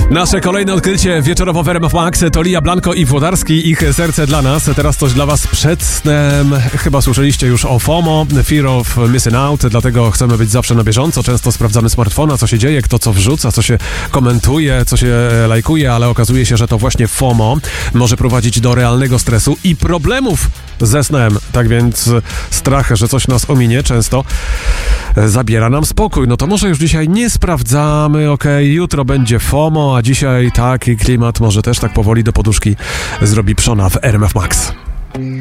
Nasze kolejne odkrycie wieczorowo w RMF Max to Lia Blanco i Włodarski, ich serce dla nas. Teraz coś dla was przed snem. Chyba słyszeliście już o FOMO, Fear of Missing Out, dlatego chcemy być zawsze na bieżąco. Często sprawdzamy smartfona, co się dzieje, kto co wrzuca, co się komentuje, co się lajkuje, ale okazuje się, że to właśnie FOMO może prowadzić do realnego stresu i problemów ze snem. Tak więc strach, że coś nas ominie, często zabiera nam spokój. No to może już dzisiaj nie sprawdzamy, jutro będzie FOMO, a dzisiaj taki klimat może też tak powoli do poduszki zrobi przona w RMF Max.